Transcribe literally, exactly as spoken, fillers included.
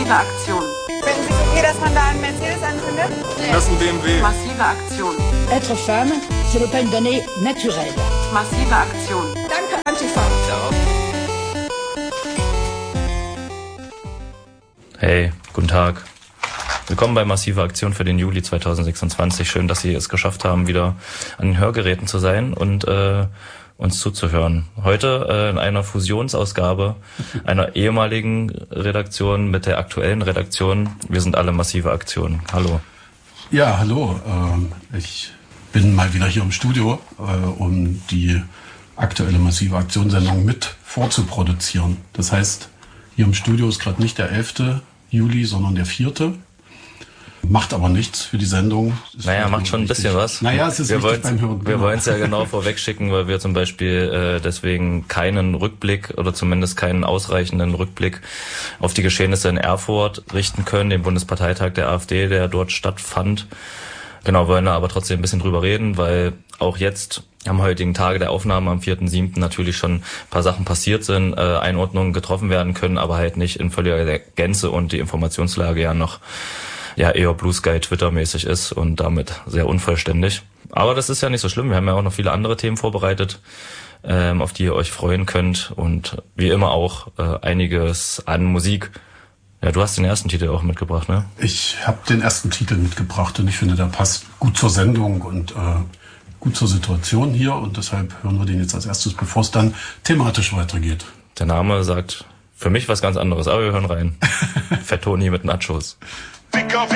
Massive Aktion. Finden Sie es okay, dass man da einen Mercedes anfindet? Das ist ein B M W. Massive Aktion. Être femme, ce n'est pas une donnée naturelle. Massive Aktion. Danke, Antifa. Hey, guten Tag. Willkommen bei Massive Aktion für den Juli zweitausendsechsundzwanzig. Schön, dass Sie es geschafft haben, wieder an den Hörgeräten zu sein und äh, uns zuzuhören. Heute äh, in einer Fusionsausgabe einer ehemaligen Redaktion mit der aktuellen Redaktion. Wir sind alle Massive Aktion. Hallo. Ja, hallo. Ähm, ich bin mal wieder hier im Studio, äh, um die aktuelle Massive Aktion-Sendung mit vorzuproduzieren. Das heißt, hier im Studio ist gerade nicht der elfte Juli, sondern der vierte Macht aber nichts für die Sendung. Ist naja, macht schon ein bisschen was. Naja, es ist wir wichtig beim Hören. Wir wollen es ja genau vorwegschicken, weil wir zum Beispiel äh, deswegen keinen Rückblick oder zumindest keinen ausreichenden Rückblick auf die Geschehnisse in Erfurt richten können, den Bundesparteitag der AfD, der dort stattfand. Genau, wollen da aber trotzdem ein bisschen drüber reden, weil auch jetzt am heutigen Tage der Aufnahme am vierten siebten natürlich schon ein paar Sachen passiert sind, äh, Einordnungen getroffen werden können, aber halt nicht in völliger Gänze und die Informationslage ja noch ja eher Blue Sky Twitter-mäßig ist und damit sehr unvollständig. Aber das ist ja nicht so schlimm. Wir haben ja auch noch viele andere Themen vorbereitet, ähm, auf die ihr euch freuen könnt und wie immer auch äh, einiges an Musik. Ja, du hast den ersten Titel auch mitgebracht, ne? Ich habe den ersten Titel mitgebracht und ich finde, der passt gut zur Sendung und äh, gut zur Situation hier und deshalb hören wir den jetzt als erstes, bevor es dann thematisch weitergeht. Der Name sagt für mich was ganz anderes, aber wir hören rein. Fettoni mit Nachos. Ficker,